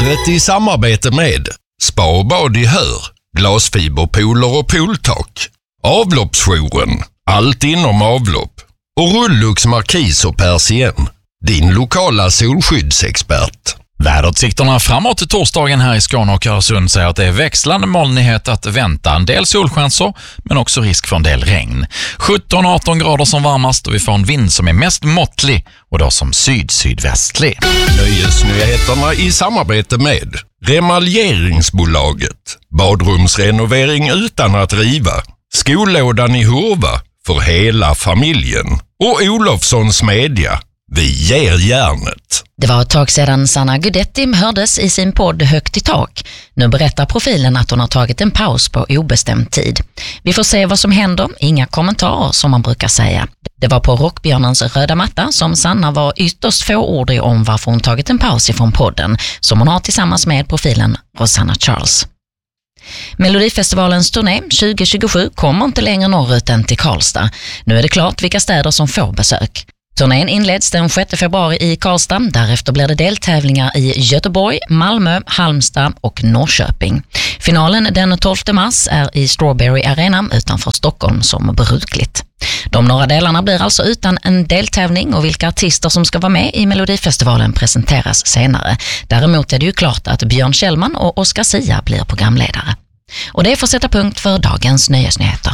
Vädret i samarbete med Spa och bad i Hör, glasfiberpooler och pooltak, Avloppsjouren, allt inom avlopp och Rullux Markis och Persien, din lokala solskyddsexpert. Väderutsikterna framåt till torsdagen här i Skåne och Öresund säger att det är växlande molnighet att vänta. En del solchansor men också risk för en del regn. 17-18 grader som varmast och vi får en vind som är mest måttlig och då som syd-sydvästlig. Nöjesnyheterna i samarbete med Remaljeringsbolaget, badrumsrenovering utan att riva, Skolådan i Hurva för hela familjen och Olofssons Media. Vi ger järnet. Det var ett tag sedan Sanna Gudetti hördes i sin podd Högt i tak. Nu berättar profilen att hon har tagit en paus på obestämd tid. Vi får se vad som händer, inga kommentarer som man brukar säga. Det var på Rockbjörnens röda matta som Sanna var ytterst fåordig om varför hon tagit en paus ifrån podden som hon har tillsammans med profilen Rosanna Charles. Melodifestivalens turné 2027 kommer inte längre norrut än till Karlstad. Nu är det klart vilka städer som får besök. Turnén inleds den 6 februari i Karlstad, därefter blir det deltävlingar i Göteborg, Malmö, Halmstad och Norrköping. Finalen den 12 mars är i Strawberry Arena utanför Stockholm som brukligt. De norra delarna blir alltså utan en deltävling och vilka artister som ska vara med i Melodifestivalen presenteras senare. Däremot är det ju klart att Björn Kjellman och Oscar Sia blir programledare. Och det får sätta punkt för dagens nöjesnyheter.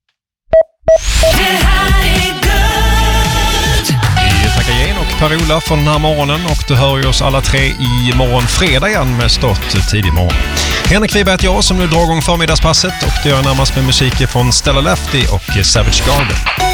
Tackar och Per-Ola för den här morgonen och du hör ju oss alla tre i morgon fredag igen med start tidig morgon. Henrik Wiberg heter jag som nu drar igång förmiddagspasset och det gör närmast med musik från Stella Lefty och Savage Garden.